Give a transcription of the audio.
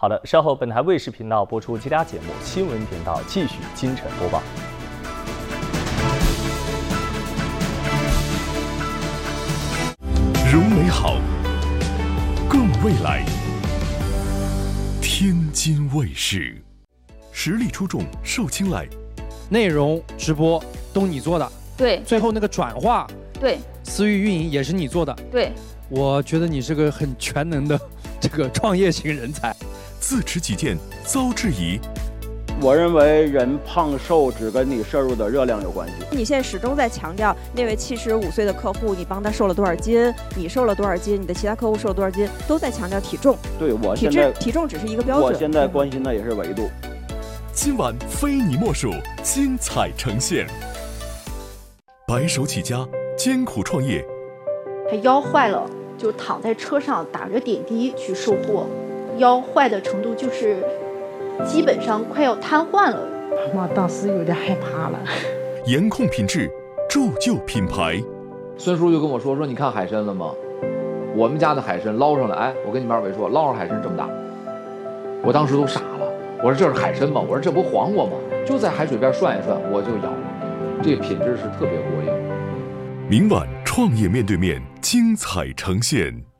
好的，稍后本台卫视频道播出其他节目，新闻频道继续京城播报。 容美好，更未来。天津卫视，实力出众，受青睐， 内容直播都你做的， 对， 最后那个转化， 对， 私域运营也是你做的， 对。 我觉得你是个很全能的这个创业型人才。 自持己见，遭质疑。 我认为人胖瘦只跟你摄入的热量有关系。 你现在始终在强调那位75岁的客户，你帮他瘦了多少斤，你瘦了多少斤，你的其他客户瘦了多少斤，都在强调体重。 对，我现在体重只是一个标准。 我现在关心的也是维度。 今晚非你莫属，精彩呈现。白手起家，艰苦创业。 他腰坏了，就躺在车上打着点滴去售货，腰坏的程度就是基本上快要瘫痪了。 我当时有点害怕了。 严控品质，铸就品牌。 孙叔就跟我说你看海参了吗？我们家的海参捞上来，哎，我跟你们二位说，捞上海参这么大，我当时都傻了。我说这是海参吗？我说这不黄瓜吗？就在海水边涮一涮，我就咬，这品质是特别过硬。 明晚创业面对面，精彩呈现。